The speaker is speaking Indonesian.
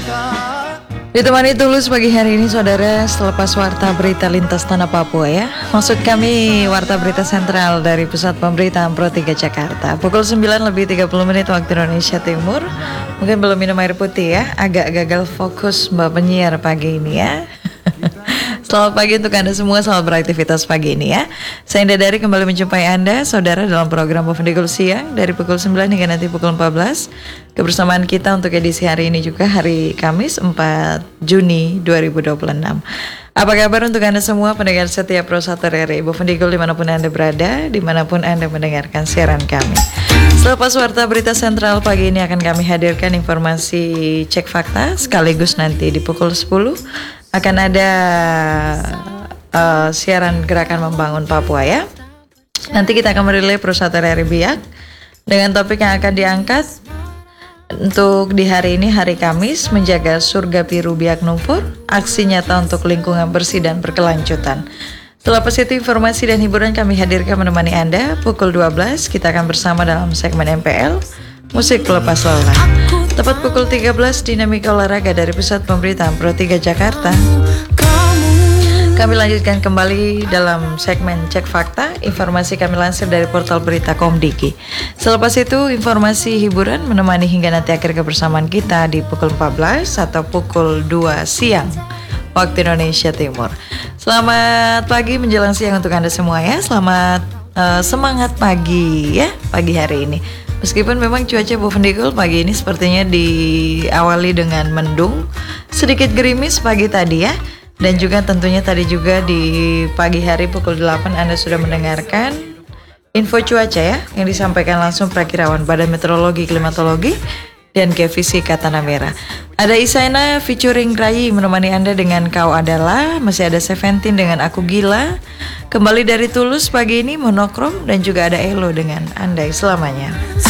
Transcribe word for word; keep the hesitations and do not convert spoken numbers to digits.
Ditemani Tulus pagi hari ini saudara, selepas warta berita lintas tanah Papua ya. Maksud kami warta berita sentral dari Pusat Pemberitaan Pro tiga Jakarta. Pukul sembilan lebih tiga puluh menit waktu Indonesia Timur. Mungkin belum minum air putih ya, agak gagal fokus Mbak penyiar pagi ini ya. Selamat pagi untuk Anda semua, selamat beraktivitas pagi ini ya. Saya Indah Dari kembali menjumpai Anda saudara dalam program Bovendigul Siang dari pukul sembilan hingga nanti pukul empat belas. Kebersamaan kita untuk edisi hari ini juga hari Kamis empat Juni dua ribu dua puluh enam. Apa kabar untuk Anda semua pendengar setia Pro satu R R I Bovendigul dimanapun Anda berada, dimanapun Anda mendengarkan siaran kami. Selepas warta berita sentral pagi ini akan kami hadirkan informasi cek fakta, sekaligus nanti di pukul sepuluh akan ada uh, siaran gerakan membangun Papua ya. Nanti kita akan merilai Pro satu R R I Biak dengan topik yang akan diangkat untuk di hari ini, hari Kamis, menjaga surga biru Biak Numfor, aksi nyata untuk lingkungan bersih dan berkelanjutan. Selepas itu informasi dan hiburan kami hadirkan menemani Anda. Pukul dua belas kita akan bersama dalam segmen M P L Musik Pelepas Lelah. Tepat pukul tiga belas Dinamika Olahraga dari Pusat Pemberitaan Pro tiga Jakarta. Kami lanjutkan kembali dalam segmen Cek Fakta. Informasi kami lansir dari portal berita Komdiki. Selepas itu informasi hiburan menemani hingga nanti akhir kebersamaan kita di pukul empat belas atau pukul dua siang waktu Indonesia Timur. Selamat pagi menjelang siang untuk Anda semua ya. Selamat uh, semangat pagi ya pagi hari ini. Meskipun memang cuaca Bovendigul pagi ini sepertinya diawali dengan mendung, sedikit gerimis pagi tadi ya. Dan juga tentunya tadi juga di pagi hari pukul delapan Anda sudah mendengarkan info cuaca ya, yang disampaikan langsung Prakirawan Badan Meteorologi Klimatologi dan Geofisika Tanah Merah. Ada Isaina featuring Rai menemani Anda dengan Kau Adalah, masih ada Seventeen dengan Aku Gila, kembali dari Tulus pagi ini Monokrom, dan juga ada Elo dengan Andai Selamanya.